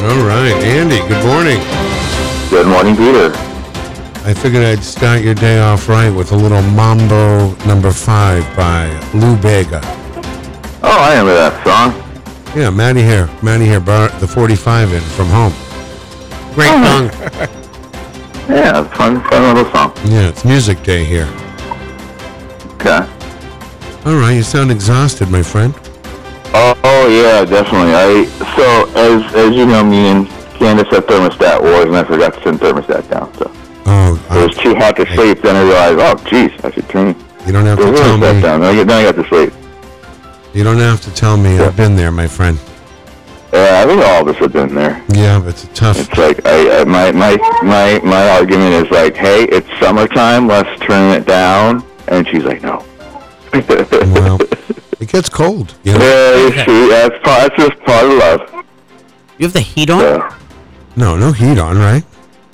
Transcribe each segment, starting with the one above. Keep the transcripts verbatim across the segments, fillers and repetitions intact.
All right, Andy, good morning. Good morning, Peter. I figured I'd start your day off right with a little Mambo Number Five by Lou Bega. Oh, I remember that song. Yeah, Matty here. Matty here brought the forty-five in from home. Great song. Yeah, it's fun, fun little song. Yeah, it's music day here. Okay. All right, you sound exhausted, my friend. Oh, oh yeah, definitely. I so as as you know, me and Candace had thermostat wars, and I forgot to turn thermostat down. So Oh, it was too hot to I- sleep. Then I realized, oh, geez, I should turn you don't have the to tell thermostat me. down. Then I, get, then I got to sleep. You don't have to tell me. I've been there, my friend. Yeah, I think all of us have been there. Yeah, but it's a tough. It's like I, I my my my my argument is like, hey, it's summertime, let's turn it down, and she's like, no. Well, it gets cold. You know? Yeah, you see, that's part, that's just part of love. You have the heat on? Yeah. No, no heat on, right?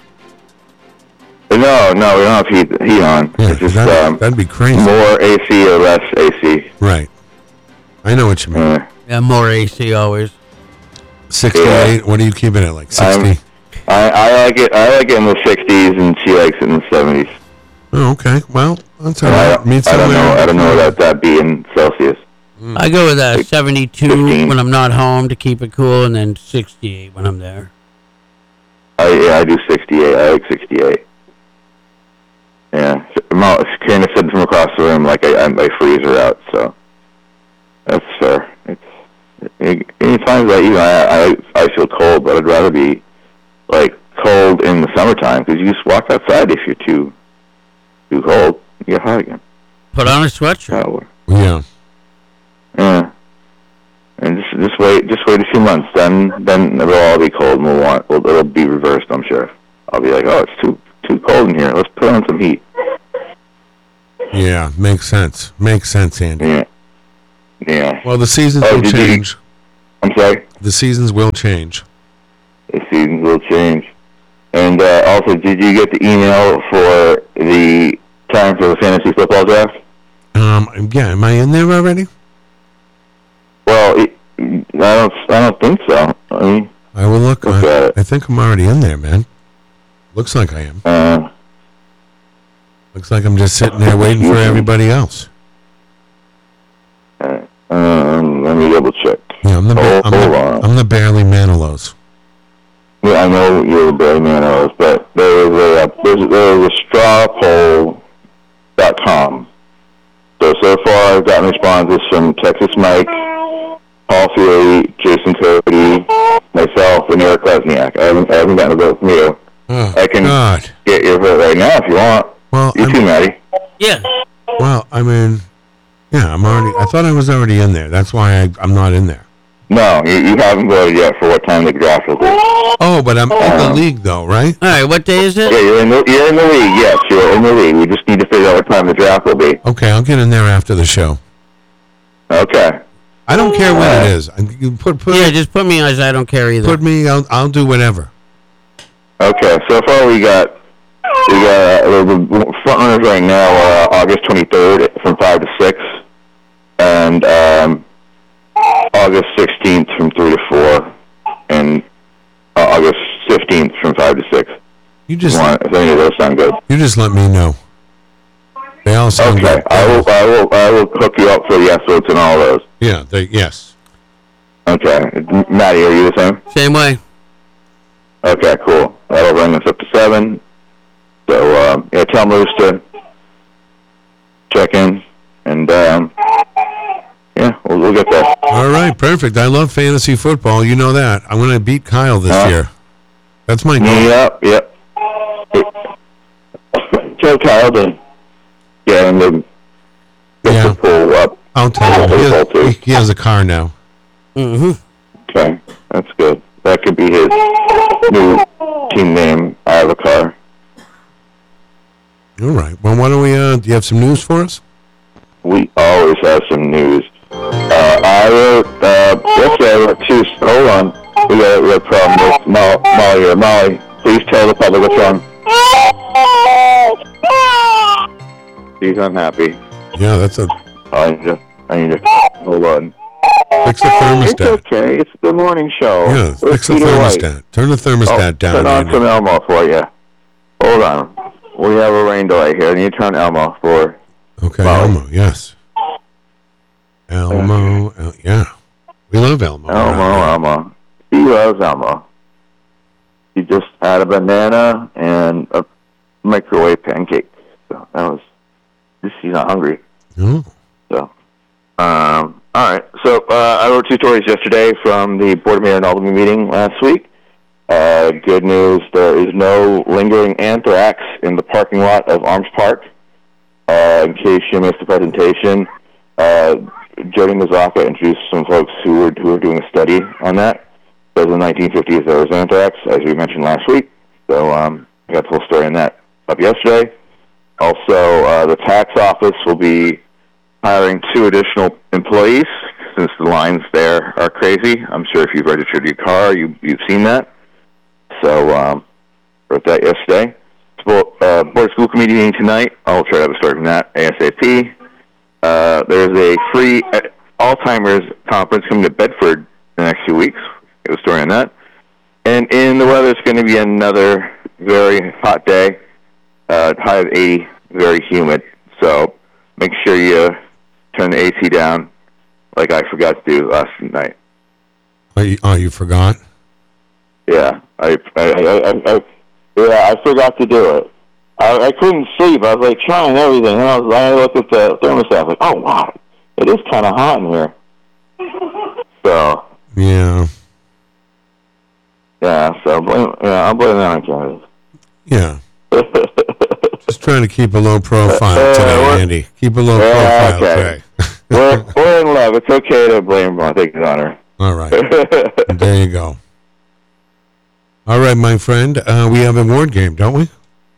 No, no, we don't have heat, heat on. Yeah, It's just that'd, um, that'd be crazy. more A C or less A C. Right. I know what you mean. Uh, Yeah, more A C always. sixty-eight. What do you keep it at? Like sixty? I, I like it. I like it in the sixties, and she likes it in the seventies. Oh, okay. Well, that's all And I, right. don't- Meet I don't know. somewhere. I don't know what that be in Celsius. I go with uh, seventy-two fifteen. when I'm not home to keep it cool, and then sixty-eight when I'm there. I yeah, I do sixty-eight. I like sixty-eight. Yeah, Mo- Candace said from across the room, like I, I, I freeze her out. So that's fair. It's it, any times that you know I, I I feel cold, but I'd rather be like cold in the summertime because you just walk outside if you're too too cold, you get hot again. Put on a sweatshirt. Oh, Yeah. yeah. And just just wait just wait a few months, then then it'll all be cold and we'll want it'll, it'll be reversed, I'm sure. I'll be like, oh, it's too too cold in here. Let's put on some heat. Yeah. Makes sense. Makes sense, Andy. Yeah. Yeah. Well, the seasons Oh, will did you- change. I'm sorry. The seasons will change. The seasons will change. And uh, also, did you get the email for the time for the fantasy football draft? Um. Yeah. Am I in there already? Well, it, I don't. I don't think so. I mean, I will look. Look I, at it. I think I'm already in there, man. Looks like I am. uh, Looks like I'm just sitting there waiting for everybody else. uh, um, let me double check. Yeah, I'm the ba- Hold- I'm, hold the, on. I'm the barely Manilows. Yeah, I know you're the Barry Manos, but there was a there's, there was a straw poll dot com. So so far, I've gotten responses from Texas Mike, Paul Fury, Jason Cody, myself, and Eric Lesniak. I haven't I haven't gotten a vote from you. Oh, I can God. get your vote right now if you want. Well, You I'm, too, Maddie. Yeah. well, I mean, yeah, I'm already. I thought I was already in there. That's why I, I'm not in there. No, you, you haven't voted yet for what time the draft will be. Oh, but I'm in the Um, league though, right? All right, what day is Yeah, it? you're in the you're in the league. Yes, you're in the league. We just need to figure out what time the draft will be. Okay, I'll get in there after the show. Okay. I don't care when Uh, it is. I- You put put Yeah, just put me as I don't care either. put me. I'll I'll do whatever. Okay. So far, we got we got uh, the front runners right now. Uh, August twenty-third from five to six, and um, August sixteenth from three to four, and uh, August fifteenth from five to six. You just Want, if any of those sound good. you just let me know. They all sound Okay. good. I will I will I will hook you up for yes votes and all those. Yeah. They, yes. Okay. Maddie, are you the same? Same way. Okay, cool. That'll bring us up to seven. So, um, yeah, tell Moose to check in, and, um, yeah, we'll, we'll get there. All right. Perfect. I love fantasy football. You know that. I'm going to beat Kyle this Uh, year. That's my goal. Yep, yep. Tell Kyle to get him to get Yeah. the pool up. I'll tell him. He Football has, too. he, he has a car now. Mm-hmm. Okay, that's good. That could be his new team name. I have a car. All right. Well, why don't we? Uh, do you have some news for us? We always have some news. Uh, I wrote, uh, yesterday I wrote two, hold on. We got, we got a problem with Mo- Molly here. Molly, please tell the public what's wrong. She's unhappy. Yeah, that's a. I need to, I need to, hold on. Fix the It's thermostat. okay. It's the morning show. Yeah, Where's fix the Peter White? thermostat. Turn the thermostat Oh, down. turn on Andy. some Elmo for you. Hold on. We have a rain delay here. I need to turn Elmo for... Okay, Molly. Elmo, yes. Elmo, El- yeah. We love Elmo. Elmo, around Elmo. He loves Elmo. He just had a banana and a microwave pancake. So that was... Just, he's not hungry. here. Oh, So, um, all right. So uh, I wrote two stories yesterday from the Board of Mayor and Alderman meeting last week. Uh, good news, there is no lingering anthrax in the parking lot of Arms Park. Uh, in case you missed the presentation, uh, Jody Mazaka introduced some folks who were, who were doing a study on that. So in the nineteen fifties, there was anthrax, as we mentioned last week. So um, I got the whole story on that up yesterday. Also, uh, the tax office will be hiring two additional employees since the lines there are crazy. I'm sure if you've registered your car, you, you've seen that. So, um, wrote that yesterday. So, uh, Board of School Committee meeting tonight. I'll try to have a start from that ASAP. Uh, there's a free Alzheimer's conference coming to Bedford in the next few weeks. Got a story on that. And in the weather, it's going to be another very hot day. Uh, high of eighty, very humid. So make sure you turn the A C down, like I forgot to do last night. oh, you, oh, you forgot? Yeah, I, I, I, I, I yeah, I forgot to do it. I, I couldn't sleep. I was like trying everything, and I was, I looked at the thermostat, like, oh wow, it is kind of hot in here. So Yeah. yeah, so blame, yeah, I'm blaming that on Canada. Yeah. Just trying to keep a low profile today, Uh, Andy. Keep a low Yeah, profile okay. today. we're we're in love. It's okay to blame on take it on her. All right. There you go. All right, my friend. Uh, we have a word game, don't we?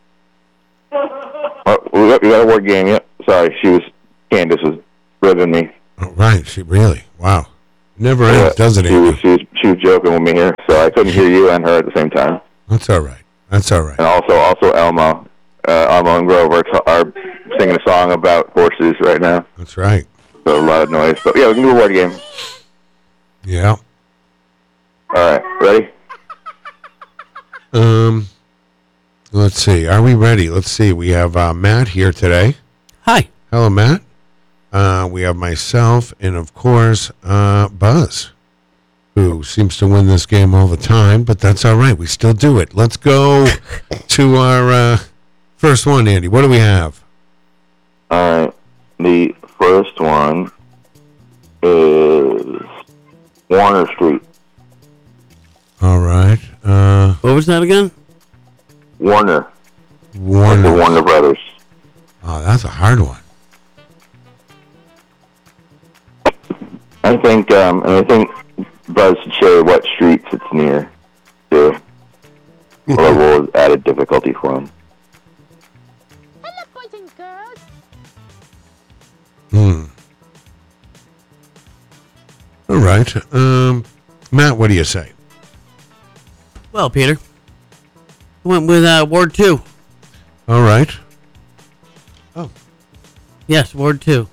Oh, we got, we got a word game. Yep. Sorry, she was Candace was ribbing me. Oh, right. She really. Wow. Never ends, Yeah, does it, she was, Andy? she was she was joking with me here, so I couldn't hear you and her at the same time. That's all right. That's all right. And also also Elmo, uh, Elmo and Grover t- are singing a song about horses right now. That's right. So a lot of noise. But yeah, we can do a word game. Yeah. All right, ready? Um. Let's see. Are we ready? Let's see. We have uh, Matt here today. Hi. Hello, Matt. Uh, we have myself and, of course, uh, Buzz, who seems to win this game all the time, but that's all right. We still do it. Let's go to our uh, first one, Andy. What do we have? All right. The first one is Warner Street. All right. Uh, What was that again? Warner. Warner. The Warner Brothers. Oh, that's a hard one. I think, um, and I think Buzz should share what streets it's near, too. Or we'll added difficulty for him. Hello, boys and girls. Hmm. All right. Um, Matt, what do you say? Well, Peter. Went with uh, Ward two. All right. Yes, Ward two.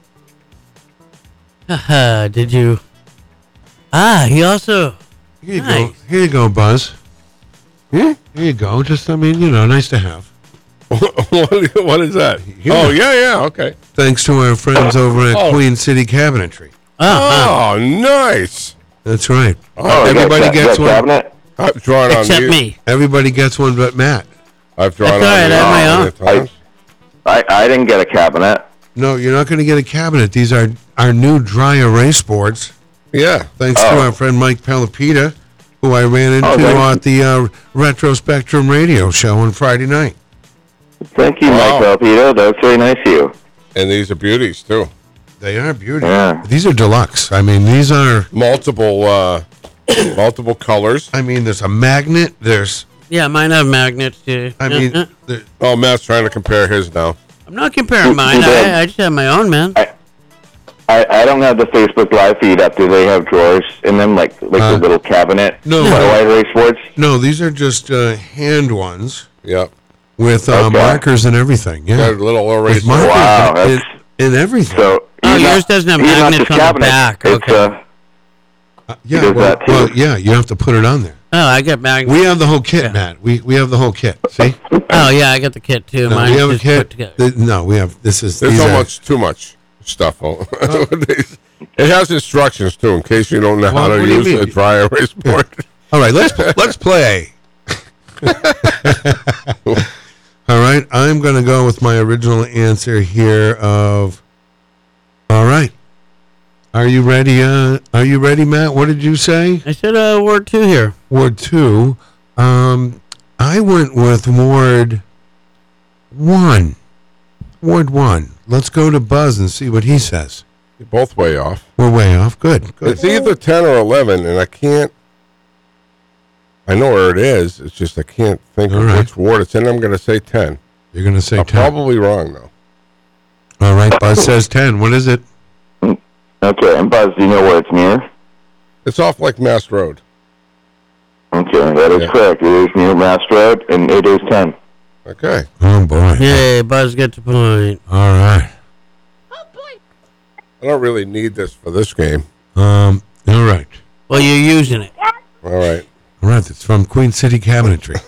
Haha, did you? Ah, he also. Here you Nice. go. Here you go, Buzz. Hmm? Here you go. Just, I mean, you know, nice to have. what, what is that? Yeah. Oh, yeah, yeah, okay. Thanks to our friends over at Oh. Queen City Cabinetry. Uh-huh. Oh, nice. That's right. Oh, you got Everybody ca- gets got one. cabinet? I've drawn on Except you. me. Everybody gets one but Matt. I've drawn That's on all right, you. I have my own. many times. I, I didn't get a cabinet. No, you're not going to get a cabinet. These are our new dry erase boards. Yeah. Thanks to Oh. our friend Mike Pelopita, who I ran into Oh, thank you. at the uh, Retro Spectrum radio show on Friday night. Thank you, Wow. Mike Pelopito. That's very nice of you. And these are beauties, too. They are beautiful. Yeah. These are deluxe. I mean, these are. Multiple, uh, multiple colors. I mean, there's a magnet. There's. Yeah, mine have magnets too. I Uh, mean, uh, there, Oh, Matt's trying to compare his now. I'm not comparing mine. Too bad. I, I just have my own, man. I, I I don't have the Facebook Live feed up. Do they have drawers in them, like like Uh, the little cabinet? no. White white erase boards? no, these are just uh, hand ones Yep. with uh, Okay. markers and everything. Yeah, Got a little with eraser. markers Wow, and, that's- and everything. So Oh, he's yours not- doesn't have he's not magnets just on the cabinet. back. It's Okay. uh, Yeah, does well, that too. well, yeah, you have to put it on there. Oh, I got mag. We have the whole kit, Matt. We we have the whole kit. See? oh yeah, I got the kit too. No, Mine's we have a just put kit. together. Th- No, we have. This is. There's these so are- much, too much stuff. on- it has instructions too, in case you don't know Well, how to what do you use mean? a dry erase board. All right, let's let's play. All right, I'm going to go with my original answer here of. All right, are you ready? Uh, are you ready, Matt? What did you say? I said uh, word two here. Ward two. Um, I went with Ward one. Ward one. Let's go to Buzz and see what he says. You're both way off. We're way off. Good. Good. It's either ten or eleven, and I can't. I know where it is. It's just I can't think All of right. which ward it's in. I'm going to say ten. You're going to say I'm ten. probably wrong though. All right, Buzz says ten. What is it? Okay, and Buzz, do you know where it's near? It's off like Mass Road. Okay, that is Yeah. correct. It is near Mass Road, and it is ten. Okay. Oh, boy. Yay, Buzz gets a point. All right. Oh boy. I don't really need this for this game. Um. All right. Well, you're using it. All right. All right. It's from Queen City Cabinetry.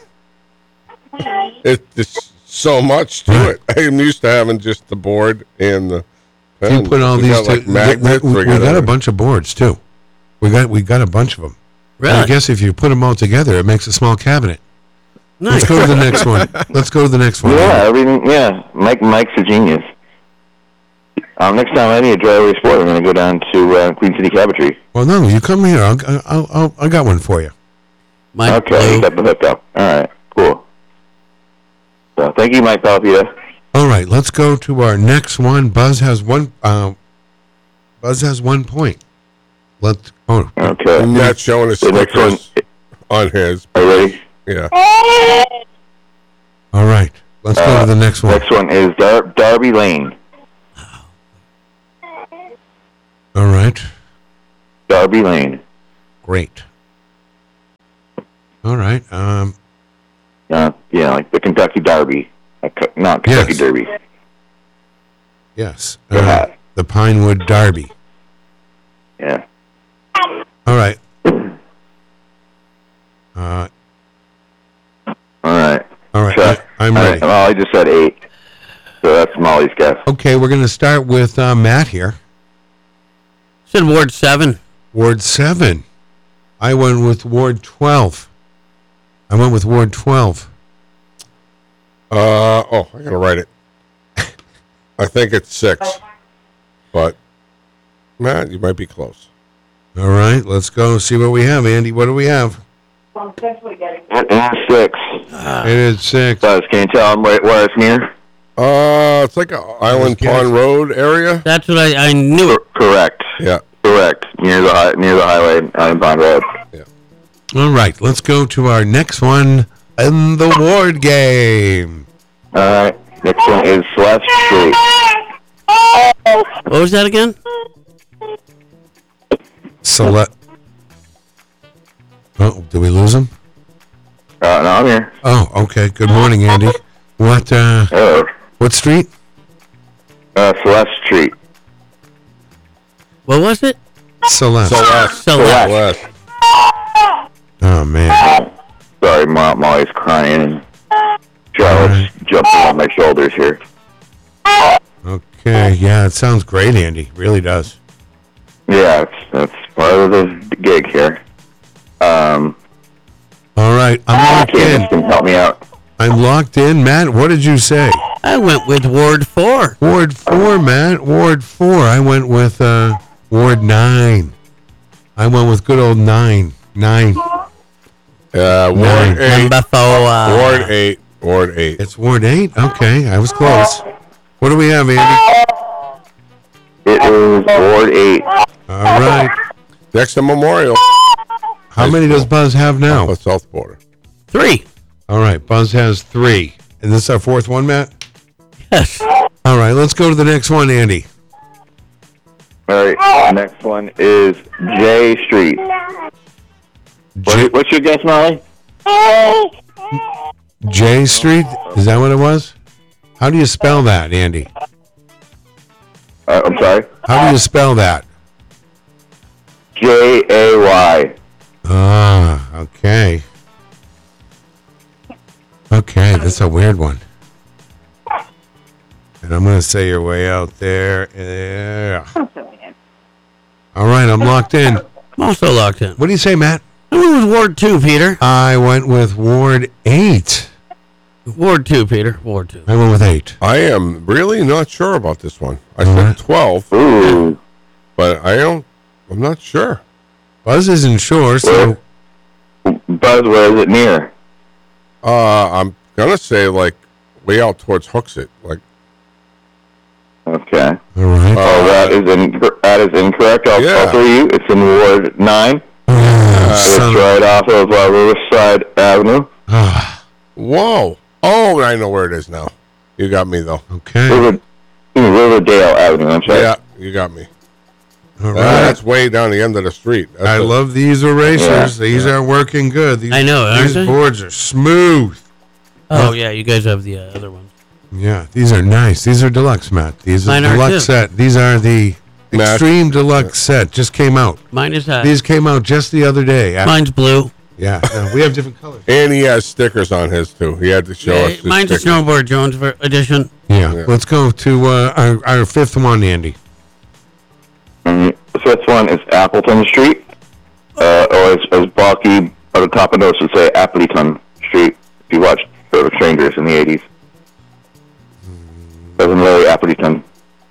It's so much to Right. it. I'm used to having just the board and the You pen. put all We these. got, like to- magnets. we, we, we we got a everything. bunch of boards too. We got we got a bunch of them. Really? I guess if you put them all together, it makes a small cabinet. Nice. Let's go to the next one. Let's go to the next one. Yeah, everything. Yeah, Mike. Mike's a genius. Um, next time I need a dry erase board, I'm going to go down to uh, Queen City Cabinetry. Well, no, you come here. I'll, I'll, I'll, I got one for you. Mike Okay, you Blue. got the hookup. All right, cool. So thank you, Mike Palpia. All right, let's go to our next one. Buzz has one. Uh, Buzz has one point. Let's. Oh, Okay. And Matt's showing his The next one. stickers on his. Are you ready? Yeah. all right. Let's go to the next one. Next one is Dar- Darby Lane. All right. Darby Lane. Great. All right. Um. Uh, yeah, like the Kentucky Derby. Like, uh, not Kentucky Yes. Derby. Yes. Go Uh, ahead. the Pinewood Derby. Yeah. All right. Uh. All right. All right. Check. I, I'm All ready. right. Well, I just said eight. So that's Molly's guess. Okay, we're going to start with uh, Matt here. Said word seven. Ward seven. I went with Ward twelve. I went with Ward twelve. Uh oh, I gotta write it. I think it's six, but Matt, you might be close. All right, let's go see what we have, Andy. What do we have? It is six. It is six. Buzz, can you tell him where, where it's near? Uh, it's like a Island Guess. Pond Road area. That's what I, I knew. It. Cor- correct. Yeah. Correct. Near the hi- near the highway, Island Pond Road. All right, let's go to our next one in the Ward game. All right. Next one is Celeste Street. What was that again? Select. Oh, did we lose him? Uh, no, I'm here. Oh, okay. Good morning, Andy. What? Uh, Hello. what street? Uh, Celeste Street. What was it? Celeste. Celeste. Celeste. Celeste. Oh man. Sorry, Mo- Molly's crying and Charlotte's jumping on my shoulders here. Okay. Yeah, it sounds great, Andy. Really does. Yeah, that's, that's part of the gig here. Um, All right, I'm locked Candace in. can help me out. I'm locked in, Matt. What did you say? I went with word four. Ward four, Matt. Ward four. I went with uh, Ward nine. I went with good old nine. Nine. Uh, Ward Nine. eight. Number four. Ward eight. Ward eight. It's Ward eight. Okay, I was close. What do we have, Andy? It is Ward eight. All right. Next to Memorial. How many does Buzz have now? Oh, south border. Three. All right, Buzz has three. And this is our fourth one, Matt? Yes. All right, let's go to the next one, Andy. All right. Next one is J Street. J, What, what's your guess, Molly? J Street? Is that what it was? How do you spell that, Andy? Uh, I'm sorry. How do you spell that? J A Y. Ah, okay. Okay, that's a weird one. And I'm going to say your way out there. Yeah. All right, I'm locked in. I'm also locked in. What do you say, Matt? I went with Ward two, Peter. I went with Ward eight. Ward two, Peter. Ward two. I went with eight. I am really not sure about this one. I All said right. twelve, Ooh. but I don't. I'm not sure. Buzz isn't sure, so Buzz, where is it near? Uh, I'm gonna say like way out towards Hooksett. Like, Okay. all right. Oh, that is in, that is incorrect. I'll, Yeah. I'll tell you. It's in Ward nine. Oh, It's son of- right off of uh, Riverside Avenue. Ah, whoa! Oh, I know where it is now. You got me though. okay. River, Riverdale Avenue. I'm sorry. Yeah, you got me. All Uh, right. that's way down the end of the street. That's I a- love these erasers. Yeah. These are working good. These, I know, aren't These they? boards are smooth. Oh, yeah, you guys have the uh, other ones. Yeah, these are nice. These are deluxe, Matt. These are Mine are deluxe too. set. These are the Matt. extreme deluxe set. Just came out. Mine is that. These came out just the other day. I- Mine's blue. yeah, no, we have different colors. And he has stickers on his too. He had to show Yeah, us. his mine's a stickers. Snowboard Jones ver- edition. Yeah, Yeah. let's go to uh, our, our fifth one, Andy. And the fifth one is Appleton Street, uh, or as, as Balky at the top of notes would say, Appleton Street. If you watched Perfect Strangers in the eighties. Cousin Larry Appleton.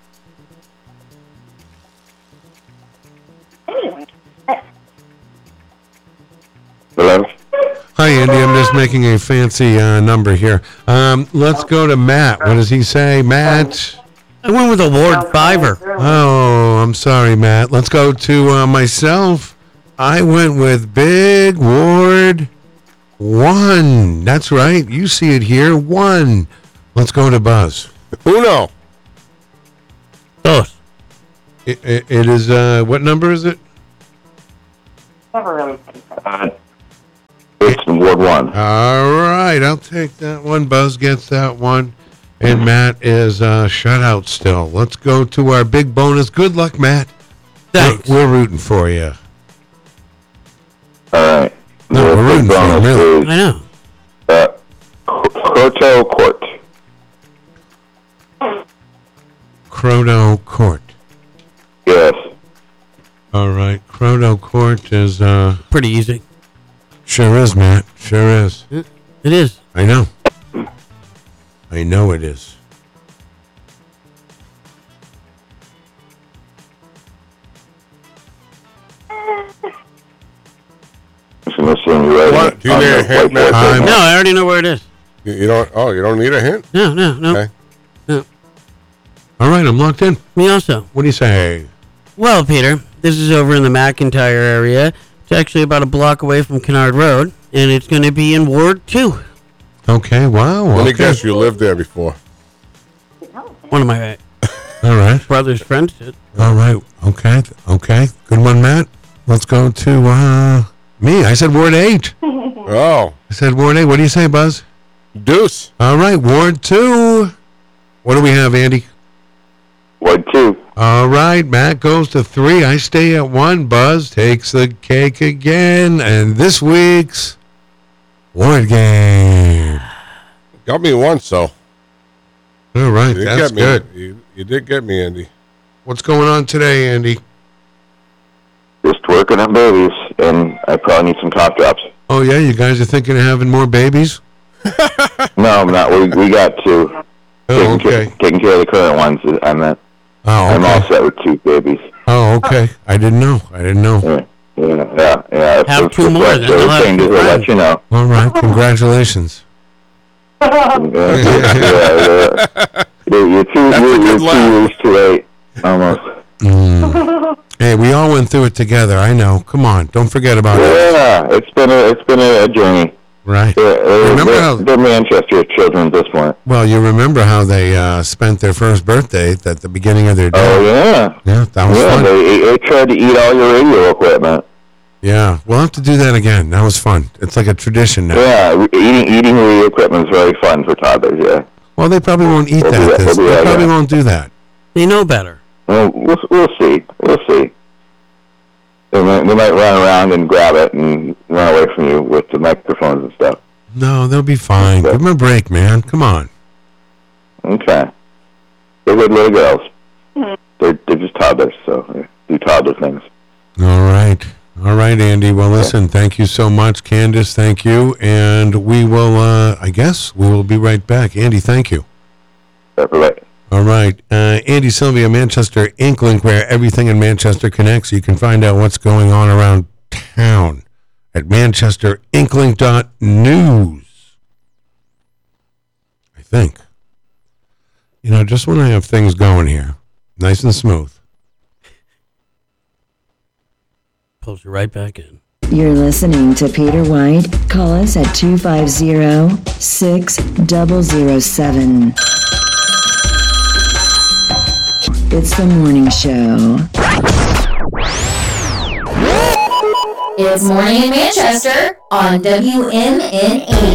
Hello? Hi, Andy. I'm just making a fancy uh, number here. Um, let's go to Matt. What does he say, Matt? I went with a Ward Fiver. Oh, I'm sorry, Matt. Let's go to uh, myself. I went with Big Ward One. That's right. You see it here. One. Let's go to Buzz. Uno. Those. It, it, it is, uh, what number is it? Uh, it's Ward one. All right. I'll take that one. Buzz gets that one. And Matt is uh, shut out still. Let's go to our big bonus. Good luck, Matt. Thanks. We're, we're rooting for you. All right. No, The we're rooting big for him, bonus really. I know. is, uh, Croteau Court. Croto Court. Yes. All right. Croto Court is, uh, Pretty easy. sure is, Matt. Sure is. It is. I know. I know it is. Just gonna assume you're ready. What? Do you on need the a hint, whiteboard. Matt? I'm- No, I already know where it is. You, you don't. Oh, you don't need a hint. No, no, no. Okay. no. All right. I'm locked in. Me also. What do you say? Well, Peter, this is over in the McIntyre area. It's actually about a block away from Kennard Road, and it's going to be in Ward two. Okay. Wow. Let me Okay. guess. You lived there before. One of my All right. brother's friends did. All right. Okay. Okay. Good one, Matt. Let's go to uh, me. I said Ward eight. Oh, I said Ward eight. What do you say, Buzz? Deuce. All right. Ward two. What do we have, Andy? Ward two. All right. Matt goes to three. I stay at one. Buzz takes the cake again. And this week's Ward game. Got me once, so All right. you did That's get me. good. You, you did get me, Andy. What's going on today, Andy? Just working on babies, and I probably need some cough drops. Oh, yeah. You guys are thinking of having more babies? No, I'm not. We, we got two. Oh, taking, care, okay. taking care of the current ones. I'm at, Oh, I'm all okay. set with two babies. Oh, okay. I didn't know. I didn't know. Yeah, yeah, yeah. yeah. Have That's- two that's more, what then you'll have changes, two I'll friends. let you know. All right. Congratulations. Yeah, yeah, yeah. You're, you're two, That's a you're, good you're two laugh. years too late, almost. Mm. Hey, we all went through it together. I know. Come on. Don't forget about it. Yeah, it's been a it's been a, a journey. Right. They're, they're, Remember they're, how- they're Manchester children at this point. Well, you remember how they uh, spent their first birthday at the beginning of their day. Oh yeah, Yeah, that was yeah. fun. They, they tried to eat all your radio equipment. Yeah, we'll have to do that again. That was fun. It's like a tradition now. Yeah, re- eating eating radio equipment is very fun for toddlers. Yeah. Well, they probably won't eat We'll do that. that. This, We'll do they that, probably yeah. won't do that. They know better. Well, we'll we'll see. We'll see. They might, they might run around and grab it and run away from you with the microphones and stuff. No, they'll be fine. Give them a break, man. Come on. Okay. They're good little girls. They're, they're just toddlers, so they do toddler things. All right. All right, Andy. Well, listen, thank you so much. Candace, thank you. And we will, uh, I guess, we will be right back. Andy, thank you. Right. All right. Uh, Andy Sylvia, Manchester Inklink, where everything in Manchester connects. You can find out what's going on around town at manchester inklink dot news. I think. You know, just when I have things going here, nice and smooth. Pulls you right back in. You're listening to Peter White. Call us at two five zero, six zero zero seven. It's the morning show. It's Morning in Manchester on W M N E.